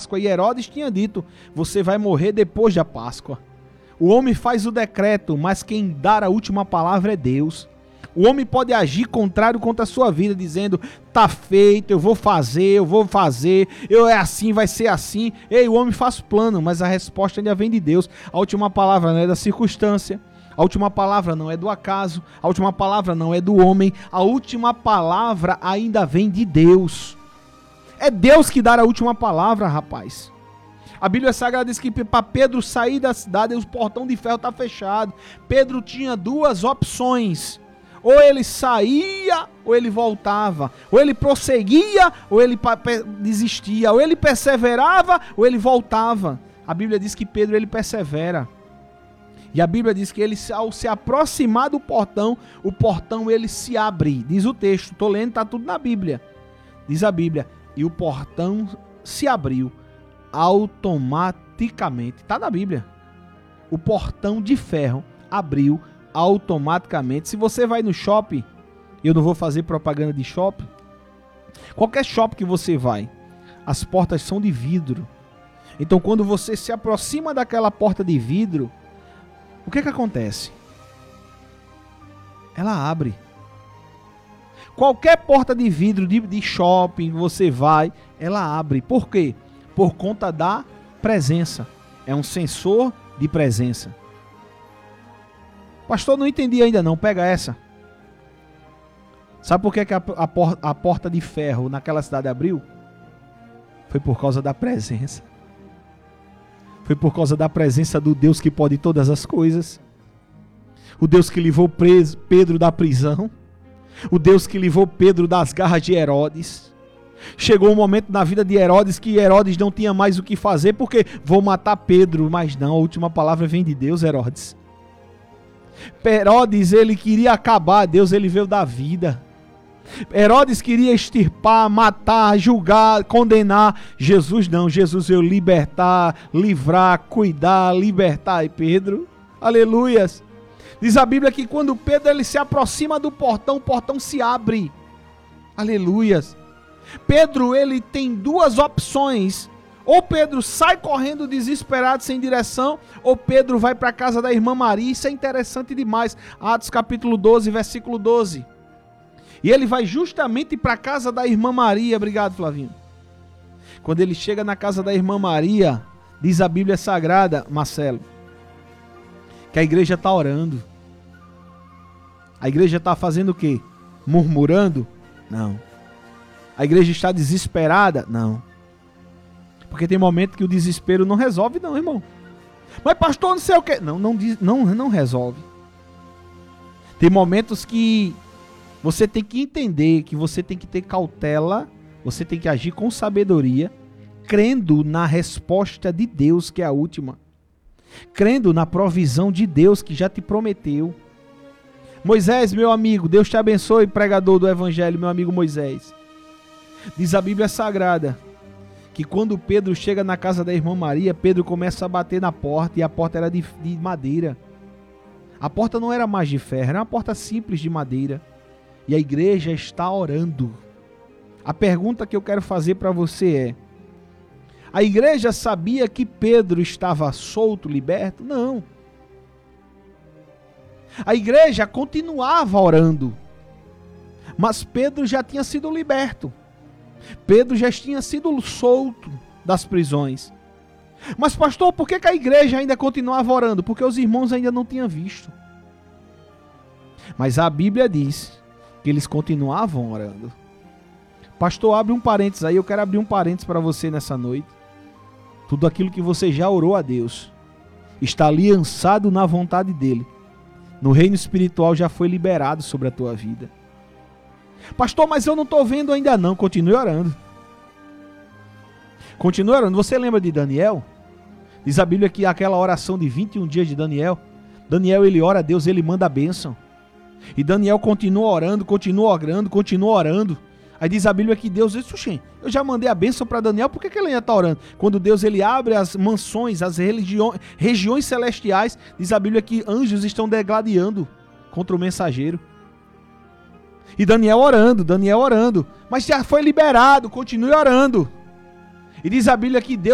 Páscoa, e Herodes tinha dito: você vai morrer depois da Páscoa. O homem faz o decreto, mas quem dá a última palavra é Deus. O homem pode agir contrário contra a sua vida, dizendo: tá feito, eu vou fazer, é assim, vai ser assim. Ei, o homem faz plano, mas a resposta ainda vem de Deus. A última palavra não é da circunstância, a última palavra não é do acaso, a última palavra não é do homem, a última palavra ainda vem de Deus. É Deus que dá a última palavra, rapaz. A Bíblia Sagrada diz que para Pedro sair da cidade, o portão de ferro está fechado. Pedro tinha duas opções: ou ele saía, ou ele voltava. Ou ele prosseguia, ou ele desistia. Ou ele perseverava, ou ele voltava. A Bíblia diz que Pedro, ele persevera. E a Bíblia diz que ele, ao se aproximar do portão, o portão ele se abre. Diz o texto, estou lendo, está tudo na Bíblia. Diz a Bíblia: e o portão se abriu automaticamente. Está na Bíblia. O portão de ferro abriu automaticamente. Se você vai no shopping, eu não vou fazer propaganda de shopping, qualquer shopping que você vai, as portas são de vidro. Então quando você se aproxima daquela porta de vidro, o que acontece? Ela abre. Qualquer porta de vidro de shopping que você vai, ela abre. Por quê? Por conta da presença. É um sensor de presença. Pastor, não entendi ainda não. Pega essa. Sabe por que a porta de ferro naquela cidade abriu? Foi por causa da presença. Foi por causa da presença do Deus que pode todas as coisas. O Deus que livrou Pedro da prisão. O Deus que livrou Pedro das garras de Herodes. Chegou um momento na vida de Herodes que Herodes não tinha mais o que fazer, porque vou matar Pedro. Mas não, a última palavra vem de Deus, Herodes. Herodes, ele queria acabar, Deus, ele veio dar vida. Herodes queria extirpar, matar, julgar, condenar. Jesus não, Jesus veio libertar, livrar, cuidar, libertar. E Pedro, aleluias. Diz a Bíblia que quando Pedro ele se aproxima do portão, o portão se abre. Aleluias. Pedro, ele tem duas opções. Ou Pedro sai correndo desesperado, sem direção, ou Pedro vai para a casa da irmã Maria. Isso é interessante demais. Atos capítulo 12, versículo 12. E ele vai justamente para a casa da irmã Maria. Obrigado, Flavinho. Quando ele chega na casa da irmã Maria, diz a Bíblia Sagrada, Marcelo, que a igreja está orando. A igreja está fazendo o quê? Murmurando? Não. A igreja está desesperada? Não. Porque tem momento que o desespero não resolve não, irmão. Mas pastor, não sei o quê. Não resolve. Tem momentos que você tem que entender, que você tem que ter cautela, você tem que agir com sabedoria, crendo na resposta de Deus, que é a última. Crendo na provisão de Deus que já te prometeu. Moisés, meu amigo, Deus te abençoe, pregador do evangelho, meu amigo Moisés. Diz a Bíblia Sagrada que quando Pedro chega na casa da irmã Maria, Pedro começa a bater na porta, e a porta era de madeira. A porta não era mais de ferro, era uma porta simples de madeira. E a igreja está orando. A pergunta que eu quero fazer para você é: a igreja sabia que Pedro estava solto, liberto? Não. A igreja continuava orando. Mas Pedro já tinha sido liberto. Pedro já tinha sido solto das prisões. Mas pastor, por que a igreja ainda continuava orando? Porque os irmãos ainda não tinham visto. Mas a Bíblia diz que eles continuavam orando. Pastor, abre um parênteses aí, eu quero abrir um parênteses para você nessa noite. Tudo aquilo que você já orou a Deus está aliançado na vontade dele. No reino espiritual já foi liberado sobre a tua vida. Pastor, mas eu não estou vendo ainda não. Continue orando. Continue orando. Você lembra de Daniel? Diz a Bíblia que aquela oração de 21 dias de Daniel, ele ora a Deus, ele manda a bênção. E Daniel continua orando, continua orando. Aí diz a Bíblia que Deus disse: Oxê, eu já mandei a bênção para Daniel, por que ele ainda está orando? Quando Deus ele abre as mansões, as regiões celestiais, diz a Bíblia que anjos estão degladiando contra o mensageiro. E Daniel orando, mas já foi liberado, continue orando. E diz a Bíblia que Deus